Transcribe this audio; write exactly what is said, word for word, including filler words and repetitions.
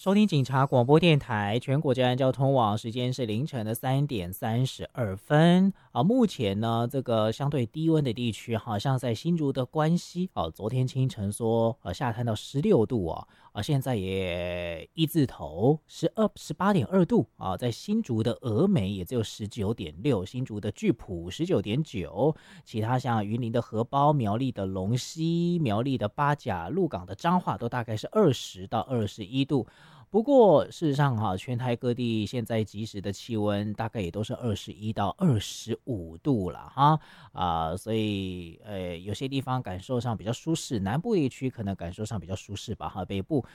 收听警察广播电台全国治安交通网，时间是凌晨的三点三十二分啊。目前呢，这个相对低温的地区，好像在新竹的关西啊，昨天清晨说呃下探到十六度哦，啊，现在也一字头十二十八点二度啊，在新竹的峨眉也只有十九点六，新竹的巨埔十九点九，其他像云林的荷包、苗栗的龙溪、苗栗的八甲、鹿港的彰化都大概是二十到二十一度。不过事实上哈，全台各地现在即时的气温大概也都是二十一到二十五度了哈啊、呃，所以呃有些地方感受上比较舒适，南部地区可能感受上比较舒适吧哈，北部